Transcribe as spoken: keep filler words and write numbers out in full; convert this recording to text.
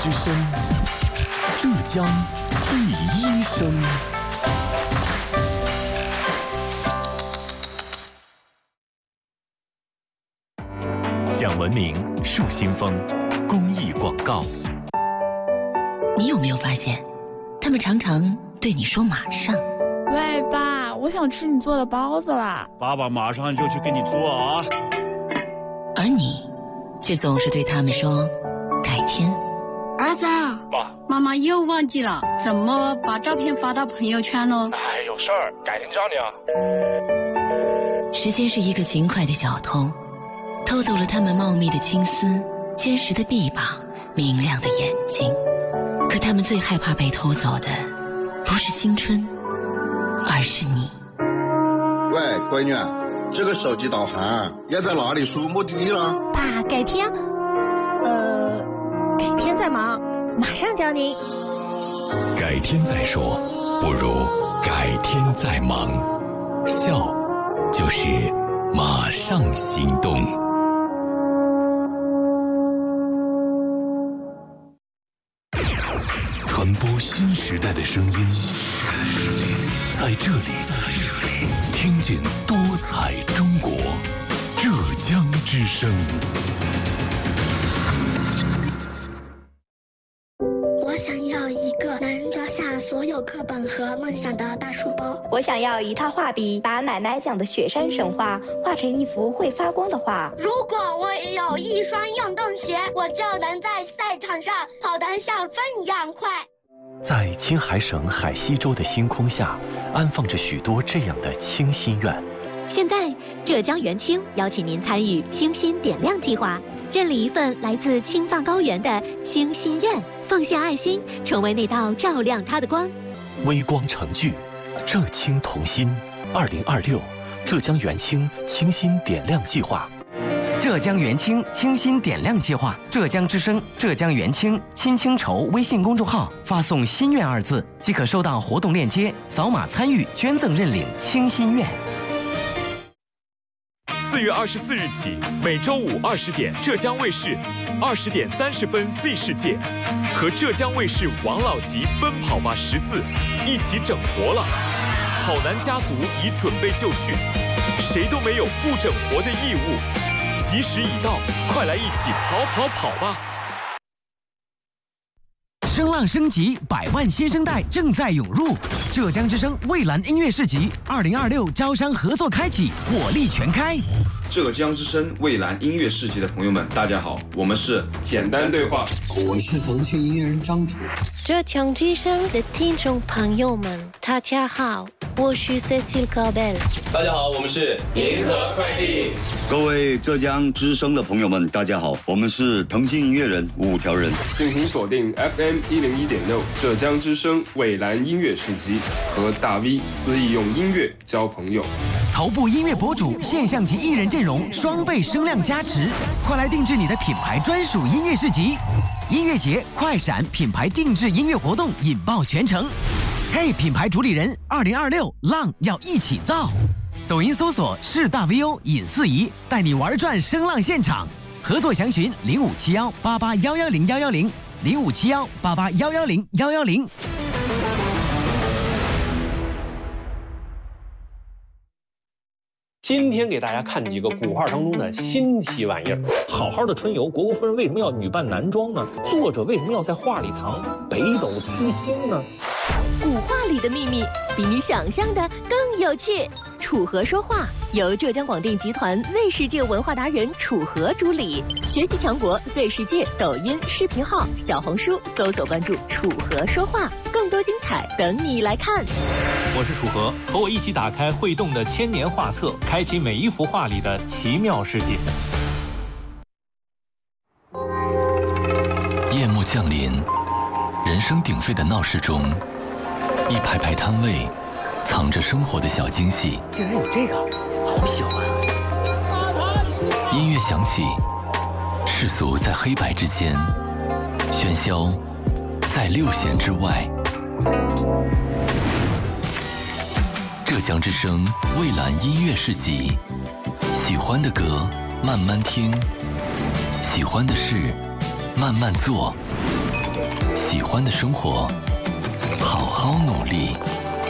之声，浙江第一声。讲文明树新风公益广告。 你有没有发现，他们常常对你说马上。 喂，爸，我想吃你做的包子啦！ 爸爸马上就去给你做啊。 而你却总是对他们说改天。 儿子啊， 爸， 妈妈又忘记了怎么把照片发到朋友圈喽。 哎，有事儿，改天找你啊。 时间是一个勤快的小偷，偷走了他们茂密的青丝、坚实的臂膀、明亮的眼睛。可他们最害怕被偷走的，不是青春，而是你。 喂，闺女，这个手机导航要在哪里输目的地了？ 爸，改天，呃，改天再忙，马上教您。 改天再说，不如改天再忙。笑，就是马上行动。传播新时代的声音，在这里，听见多彩中国，浙江之声。 我想要一个能装下所有课本和梦想的大书包。 我想要一套画笔，把奶奶讲的雪山神话画成一幅会发光的画。 如果我也有一双运动鞋，我就能在赛场上跑得像风一样快。 在青海省海西州的星空下，安放着许多这样的清心愿。 现在，浙江元清邀请您参与清心点亮计划，认领一份来自青藏高原的清心愿，奉献爱心，成为那道照亮它的光。 微光成炬，浙青同心。二零二六，浙江元清清心点亮计划。 浙江元清清心点亮计划，浙江之声、浙江元清亲清筹微信公众号发送“心愿”二字，即可收到活动链接，扫码参与捐赠认领清心愿。 四月二十四日起，每周五二十点，浙江卫视二十点三十分 Z 世界和浙江卫视王老吉奔跑吧十四一起整活了。跑男家族已准备就绪，谁都没有不整活的义务。吉时已到，快来一起跑跑跑吧！ 声浪升级，百万新生代正在涌入。浙江之声蔚蓝音乐市集二零二六招商合作开启，火力全开。 浙江之声蔚蓝音乐市集的朋友们，大家好，我们是简单对话， 我是腾讯音乐人张楚。 浙江之声的听众朋友们，大家好，我是 Cecil Gabel。 大家好，我们是银河快递。 各位浙江之声的朋友们，大家好，我们是腾讯音乐人五条人。 敬请锁定 F M 一零一点六浙江之声蔚蓝音乐市集，和大 V 肆意用音乐交朋友。 头部音乐博主现象级艺人阵容双倍声量加持，快来定制你的品牌专属音乐市集。音乐节快闪品牌定制音乐活动引爆全城。嘿，品牌主理人，二零二六浪要一起造。抖音搜索是大 V O 尹四仪，带你玩转声浪现场。合作详询零五七幺八八幺幺零幺幺零零五七幺八八幺幺零幺幺零。 今天给大家看几个古画当中的新奇玩意儿。好好的春游，虢国夫人为什么要女扮男装呢？作者为什么要在画里藏北斗七星呢？ 古画里的秘密比你想象的更有趣。楚河说话由浙江广电集团 Z 世界文化达人楚河主理，学习强国 Z 世界抖音视频号、小红书搜索关注楚河说话，更多精彩等你来看。 我是楚河，和我一起打开会动的千年画册，开启每一幅画里的奇妙世界。 夜幕降临，人声鼎沸的闹市中，一排排摊位藏着生活的小惊喜。 竟然有这个，好小啊！ 音乐响起，世俗在黑白之间，喧嚣在六弦之外。浙江之声蔚蓝音乐市集，喜欢的歌慢慢听，喜欢的事慢慢做。 喜欢的生活，好好努力。